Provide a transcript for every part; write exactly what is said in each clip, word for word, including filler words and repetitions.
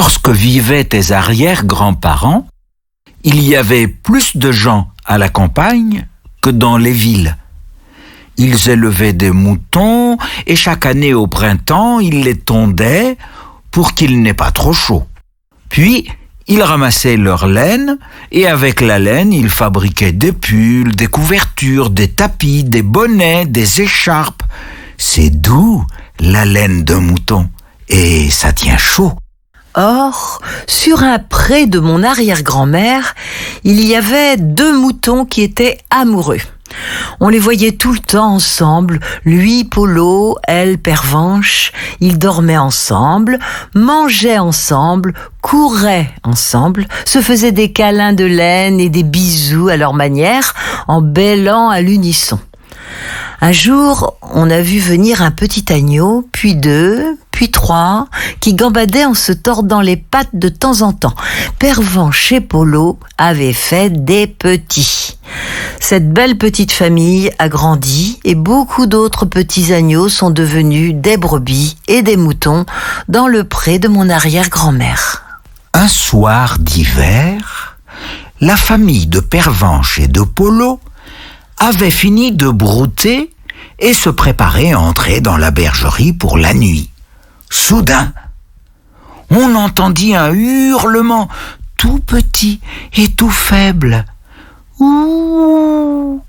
Lorsque vivaient tes arrière-grands-parents, il y avait plus de gens à la campagne que dans les villes. Ils élevaient des moutons et chaque année au printemps, ils les tondaient pour qu'il n'ait pas trop chaud. Puis, ils ramassaient leur laine et avec la laine, ils fabriquaient des pulls, des couvertures, des tapis, des bonnets, des écharpes. C'est doux, la laine d'un mouton, et ça tient chaud. Or, sur un pré de mon arrière-grand-mère, il y avait deux moutons qui étaient amoureux. On les voyait tout le temps ensemble, lui, Polo, elle, Pervenche. Ils dormaient ensemble, mangeaient ensemble, couraient ensemble, se faisaient des câlins de laine et des bisous à leur manière, en bêlant à l'unisson. Un jour, on a vu venir un petit agneau, puis deux, puis trois, qui gambadaient en se tordant les pattes de temps en temps. Pervenche et Polo avaient fait des petits. Cette belle petite famille a grandi et beaucoup d'autres petits agneaux sont devenus des brebis et des moutons dans le pré de mon arrière-grand-mère. Un soir d'hiver, la famille de Pervenche et de Polo avait fini de brouter et se préparait à entrer dans la bergerie pour la nuit. Soudain, on entendit un hurlement tout petit et tout faible. Ouh,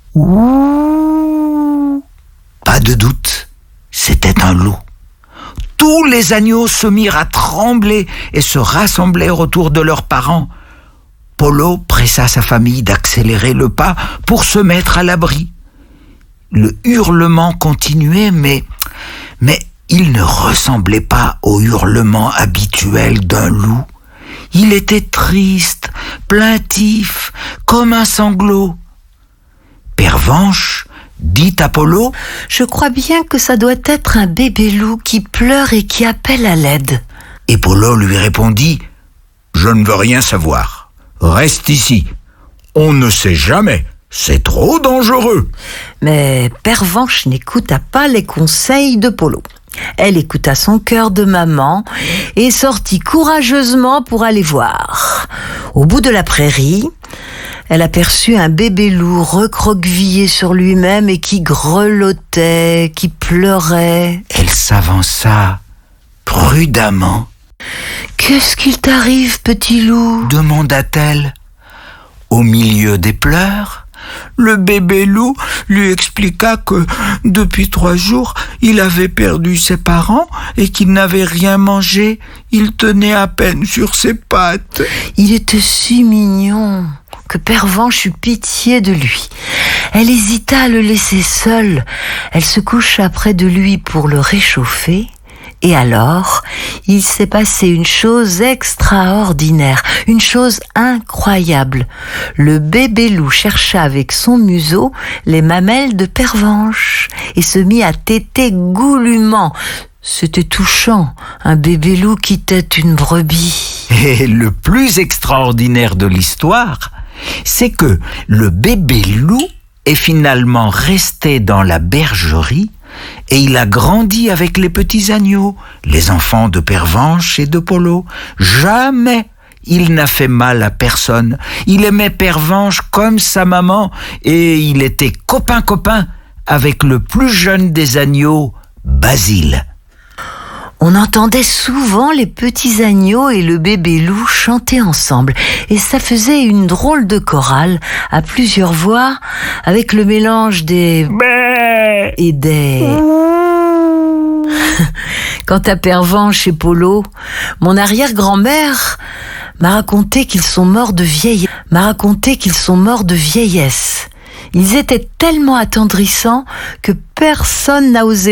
ouh. Pas de doute, c'était un loup. Tous les agneaux se mirent à trembler et se rassemblèrent autour de leurs parents. Polo pressa sa famille d'accélérer le pas pour se mettre à l'abri. Le hurlement continuait, mais, mais il ne ressemblait pas au hurlement habituel d'un loup. Il était triste, plaintif, comme un sanglot. Pervenche dit à Polo : « Je crois bien que ça doit être un bébé loup qui pleure et qui appelle à l'aide. » Et Polo lui répondit : « Je ne veux rien savoir. Reste ici. On ne sait jamais. C'est trop dangereux. » Mais Pervenche n'écouta pas les conseils de Polo. Elle écouta son cœur de maman et sortit courageusement pour aller voir. Au bout de la prairie, elle aperçut un bébé loup recroquevillé sur lui-même et qui grelottait, qui pleurait. Elle s'avança prudemment. « Qu'est-ce qu'il t'arrive, petit loup ?» demanda-t-elle. Au milieu des pleurs, le bébé loup lui expliqua que depuis trois jours, il avait perdu ses parents et qu'il n'avait rien mangé. Il tenait à peine sur ses pattes. Il était si mignon que Pervenche eut pitié de lui. Elle hésita à le laisser seul. Elle se coucha près de lui pour le réchauffer. Et alors, il s'est passé une chose extraordinaire, une chose incroyable. Le bébé loup chercha avec son museau les mamelles de Pervenche et se mit à téter goulûment. C'était touchant, un bébé loup qui tète une brebis. Et le plus extraordinaire de l'histoire, c'est que le bébé loup est finalement resté dans la bergerie et il a grandi avec les petits agneaux, les enfants de Pervenche et de Polo. Jamais il n'a fait mal à personne. Il aimait Pervenche comme sa maman et il était copain-copain avec le plus jeune des agneaux, Basile. On entendait souvent les petits agneaux et le bébé loup chanter ensemble et ça faisait une drôle de chorale à plusieurs voix avec le mélange des bé et des. Quant à Pervenche et Polo, mon arrière-grand-mère m'a raconté qu'ils sont morts de vieillesse. m'a raconté qu'ils sont morts de vieillesse. Ils étaient tellement attendrissants que personne n'a osé